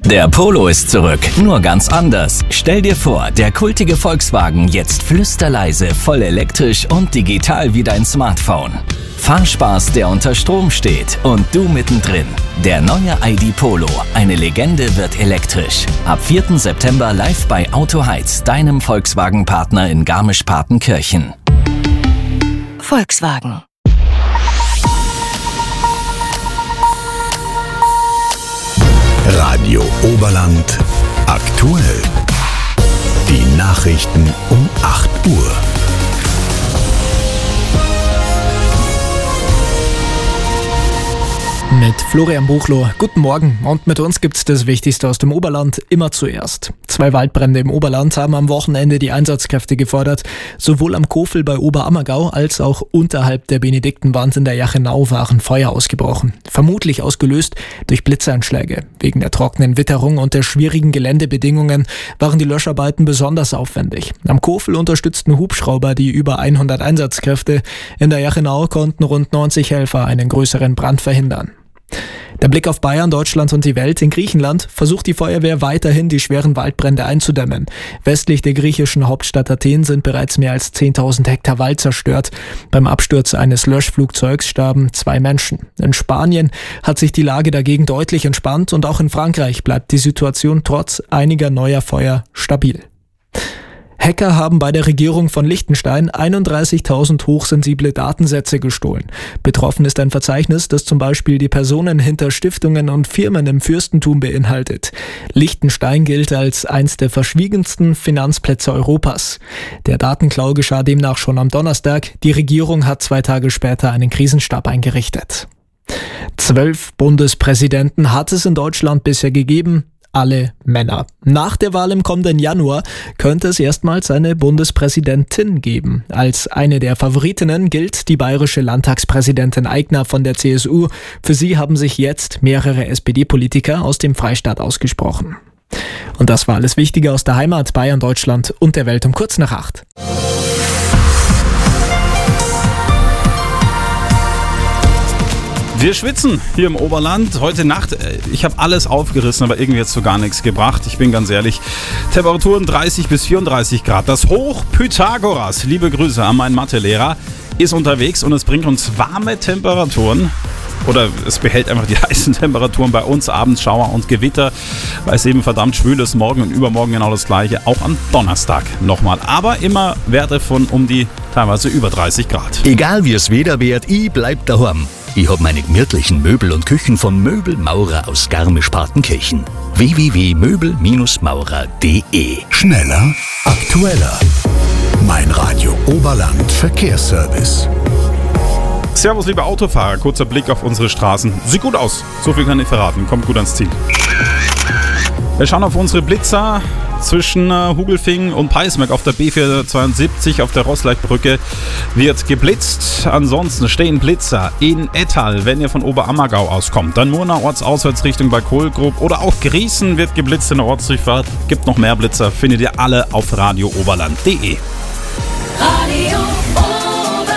Der Polo ist zurück, nur ganz anders. Stell dir vor, der kultige Volkswagen jetzt flüsterleise, voll elektrisch und digital wie dein Smartphone. Fahrspaß, der unter Strom steht und du mittendrin. Der neue ID Polo, eine Legende, wird elektrisch. Ab 4. September live bei Auto Heiz, deinem Volkswagen-Partner in Garmisch-Partenkirchen. Volkswagen. Radio Oberland aktuell. Die Nachrichten um 8 Uhr. Mit Florian Buchloh. Guten Morgen. Und mit uns gibt's das Wichtigste aus dem Oberland immer zuerst. 2 Waldbrände im Oberland haben am Wochenende die Einsatzkräfte gefordert. Sowohl am Kofel bei Oberammergau als auch unterhalb der Benediktenwand in der Jachenau waren Feuer ausgebrochen. Vermutlich ausgelöst durch Blitzeinschläge. Wegen der trockenen Witterung und der schwierigen Geländebedingungen waren die Löscharbeiten besonders aufwendig. Am Kofel unterstützten Hubschrauber die über 100 Einsatzkräfte. In der Jachenau konnten rund 90 Helfer einen größeren Brand verhindern. Der Blick auf Bayern, Deutschland und die Welt. In Griechenland versucht die Feuerwehr weiterhin, die schweren Waldbrände einzudämmen. Westlich der griechischen Hauptstadt Athen sind bereits mehr als 10.000 Hektar Wald zerstört. Beim Absturz eines Löschflugzeugs starben 2 Menschen. In Spanien hat sich die Lage dagegen deutlich entspannt und auch in Frankreich bleibt die Situation trotz einiger neuer Feuer stabil. Hacker haben bei der Regierung von Liechtenstein 31.000 hochsensible Datensätze gestohlen. Betroffen ist ein Verzeichnis, das zum Beispiel die Personen hinter Stiftungen und Firmen im Fürstentum beinhaltet. Liechtenstein gilt als eins der verschwiegensten Finanzplätze Europas. Der Datenklau geschah demnach schon am Donnerstag. Die Regierung hat 2 Tage später einen Krisenstab eingerichtet. 12 Bundespräsidenten hat es in Deutschland bisher gegeben. Alle Männer. Nach der Wahl im kommenden Januar könnte es erstmals eine Bundespräsidentin geben. Als eine der Favoritinnen gilt die bayerische Landtagspräsidentin Aigner von der CSU. Für sie haben sich jetzt mehrere SPD-Politiker aus dem Freistaat ausgesprochen. Und das war alles Wichtige aus der Heimat, Bayern, Deutschland und der Welt um kurz nach 8. Wir schwitzen hier im Oberland. Heute Nacht, ich habe alles aufgerissen, aber irgendwie hat es so gar nichts gebracht. Ich bin ganz ehrlich, Temperaturen 30 bis 34 Grad. Das Hoch Pythagoras, liebe Grüße an meinen Mathelehrer, ist unterwegs und es bringt uns warme Temperaturen. Oder es behält einfach die heißen Temperaturen bei uns, abends Schauer und Gewitter, weil es eben verdammt schwül ist. Morgen und übermorgen genau das Gleiche, auch am Donnerstag nochmal. Aber immer Werte von um die teilweise über 30 Grad. Egal wie es Wetter wird, ich bleib daheim. Ich hab meine gemütlichen Möbel und Küchen von Möbelmaurer aus Garmisch-Partenkirchen. www.möbelmaurer.de. Schneller, aktueller. Mein Radio Oberland Verkehrsservice. Servus, liebe Autofahrer. Kurzer Blick auf unsere Straßen. Sieht gut aus. So viel kann ich verraten. Kommt gut ans Ziel. Wir schauen auf unsere Blitzer zwischen Hugelfing und Peismerk auf der B472 auf der Roßleichbrücke wird geblitzt. Ansonsten stehen Blitzer in Ettal, wenn ihr von Oberammergau auskommt. Dann Murnau Ortsauswärtsrichtung bei Kohlgrub oder auch Griesen wird geblitzt in der Ortsdurchfahrt. Gibt noch mehr Blitzer, findet ihr alle auf radiooberland.de. Radio Oberland.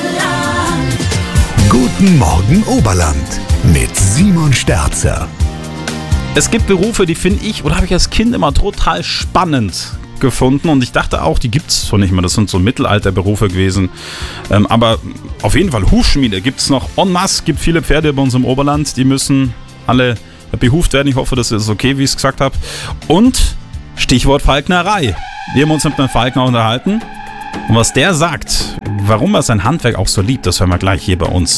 Guten Morgen Oberland mit Simon Sterzer. Es gibt Berufe, die finde ich, oder habe ich als Kind immer total spannend gefunden und ich dachte auch, die gibt es so nicht mehr, das sind so Mittelalterberufe gewesen, aber auf jeden Fall Hufschmiede gibt es noch en masse, gibt viele Pferde bei uns im Oberland, die müssen alle behuft werden, ich hoffe, das ist okay, wie ich es gesagt habe, und Stichwort Falknerei. Wir haben uns mit einem Falkner unterhalten und was der sagt, warum er sein Handwerk auch so liebt, das hören wir gleich hier bei uns.